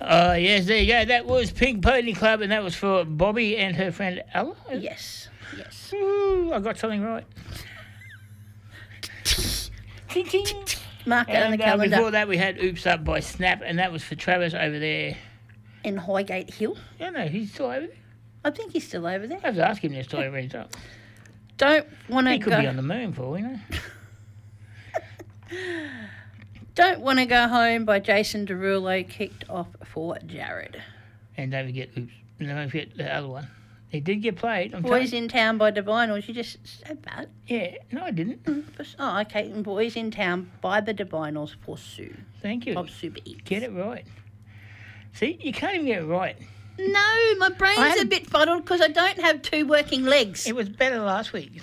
Oh, yes, there you go. That was Pink Pony Club, and that was for Bobby and her friend Ella. Yes. Ooh, I got something right. Ting, ting. Mark that on the calendar. Before that, we had Oops Up by Snap, and that was for Travis over there. In Highgate Hill. Yeah, no, he's still over there. I think he's still over there. I have to ask him this time when he's up. Don't want to He go. could be on the moon for all we know. Don't Want to Go Home by Jason Derulo kicked off for Jared. And don't forget the other one. He did get played. Boys in Town by Divinals. You just said that. Yeah, no, I didn't. Oh, okay. And Boys in Town by the Divinals for Sue. Thank you. Of Super Eats. Get it right. See, you can't even get it right. No, my brain's a bit fuddled because I don't have two working legs. It was better last week.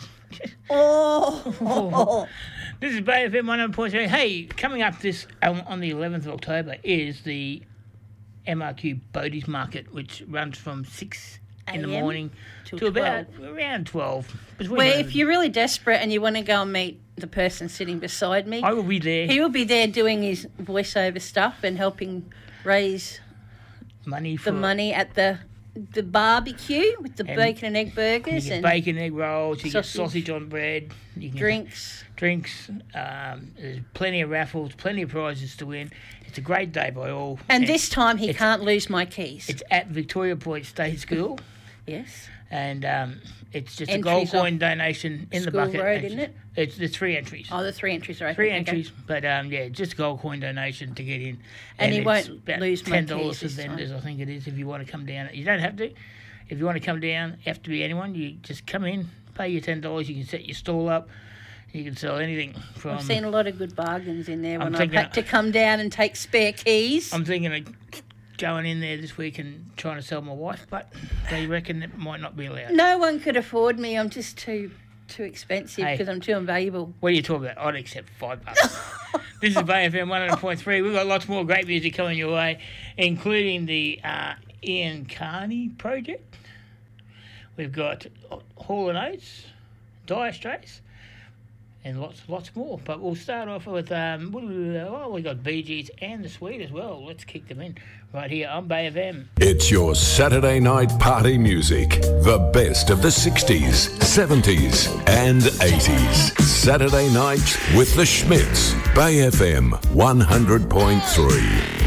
Oh. This is Bay FM 100.3. Hey, coming up this on the 11th of October is the MRQ Bodies Market, which runs from 6 in the morning to about around 12. Well, if you're really desperate and you want to go and meet the person sitting beside me, I will be there. He will be there doing his voiceover stuff and helping raise the money at the barbecue with the bacon and egg burgers and bacon and egg rolls. You get sausage on bread. You can drinks. There's plenty of raffles, plenty of prizes to win. It's a great day by all. And this time he can't lose my keys. It's at Victoria Point State School. Yes. And it's just a gold coin donation in the bucket. Road, isn't it? It's the 3 entries. Oh, the 3 entries, right? 3 entries, but just a gold coin donation to get in. And he won't lose my keys $10 for vendors, I think it is, if you want to come down. You don't have to. If you want to come down, you have to be anyone. You just come in, pay your $10. You can set your stall up. You can sell anything from... I've seen a lot of good bargains in there when I've had to come down and take spare keys. I'm thinking of going in there this week and trying to sell my wife, but they reckon it might not be allowed. No one could afford me. I'm just too expensive because I'm too invaluable. What are you talking about? I'd accept $5. This is Bay FM 100.3. We've got lots more great music coming your way, including the Ian Carney project. We've got Hall & Oates, Dire Straits, and lots more. But we'll start off with, we got Bee Gees and The Sweet as well. Let's kick them in right here on Bay FM. It's your Saturday night party music. The best of the 60s, 70s and 80s. Saturday nights with the Schmitz. Bay FM 100.3.